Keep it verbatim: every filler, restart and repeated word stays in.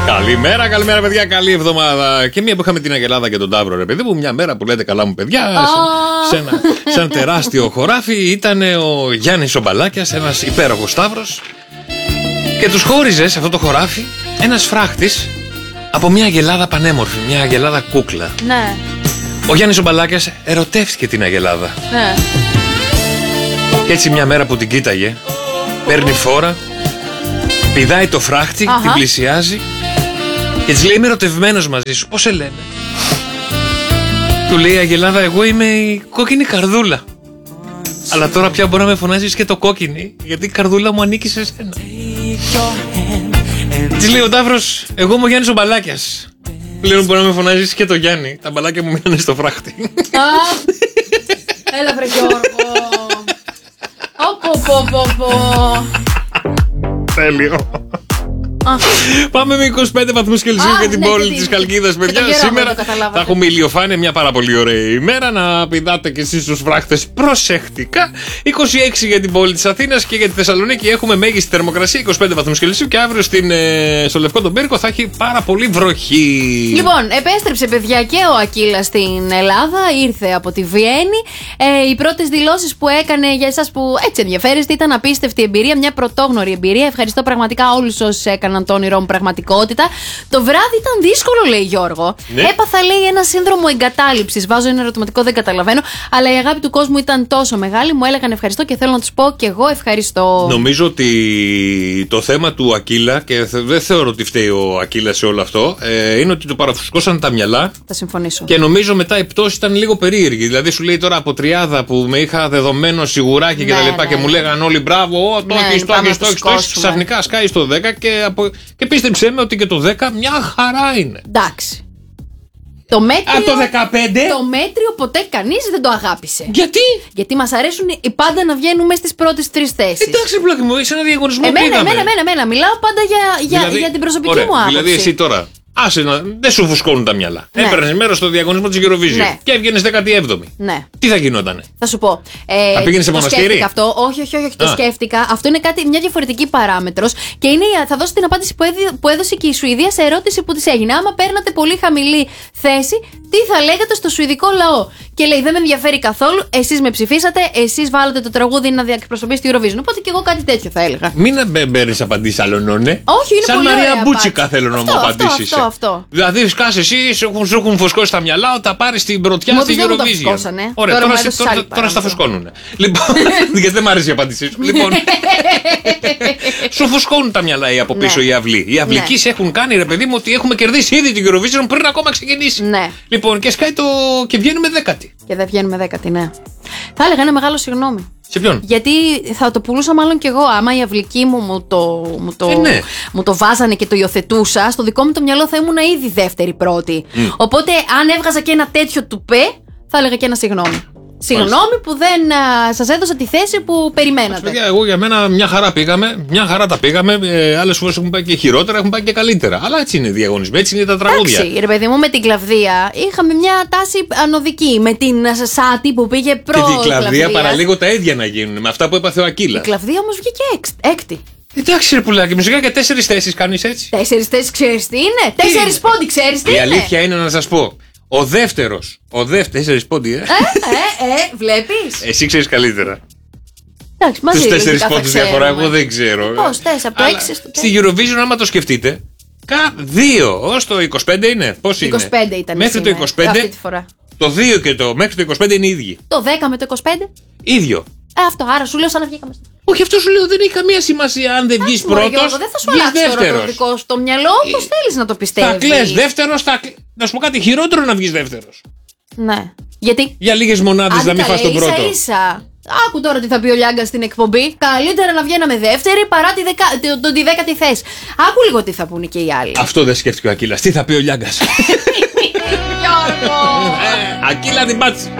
Καλημέρα, καλημέρα, παιδιά. Καλή εβδομάδα. Και μία που είχαμε την Αγελάδα και τον Ταύρο, ρε παιδί μου. Μια μέρα που λέτε καλά μου, παιδιά. Σε, σε, ένα, σε ένα τεράστιο χωράφι ήταν ο Γιάννης ο Μπαλάκιας, ένας υπέροχος Σταύρος. Και τους χώριζε σε αυτό το χωράφι ένας φράχτης από μια Αγελάδα πανέμορφη, μια Αγελάδα κούκλα. Ναι. Ο Γιάννης ο Μπαλάκιας ερωτεύτηκε την Αγελάδα. Ναι. Και έτσι μια μέρα που την κοίταγε, παίρνει φόρα, πηδάει το φράχτη, Αχα. την πλησιάζει και της λέει: είμαι ερωτευμένος μαζί σου. Πώς σε λένε? Του λέει η Αγελάδα: εγώ είμαι η κόκκινη καρδούλα. Αλλά τώρα πια μπορεί να με φωνάζεις και το κόκκινη, γιατί η καρδούλα μου ανήκει σε σένα. Της λέει ο Ταύρος: εγώ είμαι ο Γιάννης ο Μπαλάκιας. Πλέον μπορεί να με φωνάζεις και το Γιάννη. Τα μπαλάκια μου μείνανε στο φράχτη. Έλα βρε Γιώργο. Οπο πο πο πο. Τέλειο. Πάμε με είκοσι πέντε βαθμούς Κελσίου για την ναι, πόλη τι, της τι, Χαλκίδας, τι, παιδιά. τι, Σήμερα θα έχουμε ηλιοφάνεια, μια πάρα πολύ ωραία ημέρα. Να πηδάτε και εσείς τους φράχτες προσεκτικά. είκοσι έξι για την πόλη της Αθήνας και για τη Θεσσαλονίκη έχουμε μέγιστη θερμοκρασία είκοσι πέντε βαθμούς Κελσίου. Και αύριο στην, ε, στο Λευκό τον Πύργο θα έχει πάρα πολύ βροχή. Λοιπόν, επέστρεψε παιδιά και ο Ακύλας στην Ελλάδα. Ήρθε από τη Βιέννη. Ε, οι πρώτες δηλώσεις που έκανε για εσάς που έτσι ενδιαφέρεστε ήταν απίστευτη εμπειρία, μια πρωτόγνωρη εμπειρία. Ευχαριστώ πραγματικά όλους όσους έκαναν το όνειρό μου πραγματικότητα. Το βράδυ ήταν δύσκολο, λέει Γιώργο. Ναι. Έπαθα, λέει, ένα σύνδρομο εγκατάλειψης. Βάζω ένα ερωτηματικό, δεν καταλαβαίνω. Αλλά η αγάπη του κόσμου ήταν τόσο μεγάλη. Μου έλεγαν ευχαριστώ και θέλω να τους πω και εγώ ευχαριστώ. Νομίζω ότι το θέμα του Ακύλα, και δεν θεωρώ ότι φταίει ο Ακύλας σε όλο αυτό, ε, είναι ότι το παραφουσκώσαν τα μυαλά. Θα συμφωνήσω. Και νομίζω μετά η πτώση ήταν λίγο περίεργη. Δηλαδή σου λέει τώρα από τριάδα που με είχα δεδομένο σιγουράκι ναι, και τα λοιπά ναι, και μου λέγαν όλοι μπράβο, το έχεις, το έχεις, το έχεις. Ξαφνικά σκάει στο δέκα και, από... και πίστεψέ με ότι και το δέκα μια χαρά είναι. Εντάξει. Το μέτριο, Α, το δεκαπέντε. Το μέτριο ποτέ κανείς δεν το αγάπησε. Γιατί? Γιατί μας αρέσουν οι πάντα να βγαίνουμε στις πρώτες τρεις θέσεις. Εντάξει, πλάκα μου, είσαι ένα διαγωνισμό. Εμένα, εμένα, εμένα, εμένα. Μιλάω πάντα για, για, δηλαδή, για την προσωπική ωραία, μου άποψη. Δηλαδή, εσύ τώρα. Άσε να. Δεν σου φουσκώνουν τα μυαλά. Ναι. Έπαιρνες μέρος στο διαγωνισμό της Eurovision ναι. και έβγαινες δέκατη έβδομη. Ναι. Τι θα γινότανε? Θα σου πω. Ε, θα πήγαινες σε μοναστήρι? Αυτό. Όχι, όχι, όχι, όχι το σκέφτηκα. Αυτό είναι κάτι, μια διαφορετική παράμετρος. Και είναι, θα δώσω την απάντηση που, έδι, που έδωσε και η Σουηδία σε ερώτηση που της έγινε. Άμα παίρνατε πολύ χαμηλή θέση, τι θα λέγατε στο σουηδικό λαό? Και λέει: δεν με ενδιαφέρει καθόλου. Εσείς με ψηφίσατε, εσείς βάλατε το τραγούδι να διεκπροσωπήσει τη Eurovision. Οπότε και εγώ κάτι τέτοιο θα έλεγα. Μην παίρνεις απαντήσεις άλλων, ναι. Όχι, είναι σαν πολύ Μαρία ωραία Μπούτσικα θέλω να μου απαντήσεις. Αυτό, αυτό. Δηλαδή, σκάσε εσύ, σου έχουν, έχουν φουσκώσει τα μυαλά, όταν πάρεις την πρωτιά στη Eurovision. Ωραία, τώρα, τώρα, τώρα, τώρα στα φουσκώνουν. Λοιπόν, γιατί δεν μ' αρέσει η απάντησή σου. Λοιπόν, σου φουσκώνουν τα μυαλά οι από πίσω οι αυλοί. Οι αυλικοί έχουν κάνει, ρε παιδί μου, ότι έχουμε κερδίσει ήδη την Eurovision πριν ακόμα ξεκινήσει. Λοιπόν, και σκάει το. Και βγαίνουμε δέκατη. Και δεν βγαίνουμε δέκατη, ναι. Θα έλεγα ένα μεγάλο συγγνώμη. Σε ποιον? Γιατί θα το πουλούσα μάλλον κι εγώ. Άμα οι αυλικοί μου μου το, μου το, ε, ναι. μου το βάζανε και το υιοθετούσα, στο δικό μου το μυαλό θα ήμουν ήδη δεύτερη πρώτη. Mm. Οπότε, αν έβγαζα και ένα τέτοιο τουπέ, θα έλεγα και ένα συγγνώμη. Συγγνώμη που δεν σας έδωσα τη θέση που περιμένατε. Παιδιά, εγώ για μένα μια χαρά πήγαμε, μια χαρά τα πήγαμε. Ε, άλλες φορές έχουν πάει και χειρότερα, έχουν πάει και καλύτερα. Αλλά έτσι είναι οι διαγωνισμοί, έτσι είναι τα τραγούδια. Εντάξει, ρε παιδί μου, με την Κλαβδία είχαμε μια τάση ανωδική. Με την Σάτι που πήγε πρώτη. Και την Κλαβδία παραλίγο τα ίδια να γίνουν με αυτά που έπαθε ο Ακύλας. Η Κλαβδία όμως βγήκε έκτη. Εντάξει, ρε πουλάκι, μου σιγά και τέσσερις θέσεις κάνεις έτσι. Τέσσερις θέσεις ξέρεις τι είναι? Τι? Τέσσερις πόντι ξέρεις τι η είναι? Η αλήθεια είναι να σας πω. Ο δεύτερος. Ο δεύτερος. Τέσσερις πόντι, ε. Ε, ε, ε, βλέπεις. Εσύ ξέρεις καλύτερα. Εντάξει, μαζί. Τους τέσσερις πόντους διαφορά, εγώ δεν ξέρω. Πώς, τέσσερα, από το έξι στο στη Eurovision, άμα το σκεφτείτε, κα, δύο ως το είκοσι πέντε είναι. Πώς είναι? είκοσι πέντε ήταν. Μέχρι το είκοσι πέντε. Αυτή τη φορά. Το δύο και το μέχρι το είκοσι πέντε είναι ίδιοι. Το δέκα με το είκοσι πέντε. ίδιο. Ε, αυτό, άρα σου λέω σαν να βγήκαμε. Όχι, αυτό σου λέω δεν έχει καμία σημασία αν δεν βγεις πρώτος. Δεν θα σου αλλάξει τώρα το δικό σου το μυαλό, όπως θέλεις να το πιστεύεις. Θα κλαις δεύτερος, θα... να σου πω κάτι χειρότερο να βγεις δεύτερος. Ναι. Γιατί? Για λίγες μονάδες να μην φας τον πρώτο. Ίσα ίσα. Άκου τώρα τι θα πει ο Λιάγκα στην εκπομπή. Καλύτερα να βγαίναμε δεύτερη παρά τη, δεκα... το, τη δέκατη θέση. Άκου λίγο τι θα πούνε και οι άλλοι. Αυτό δεν σκέφτηκε ο Ακύλας. Τι θα πει ο Λιάγκας? Γιώργο! Ακύλα την πάτση.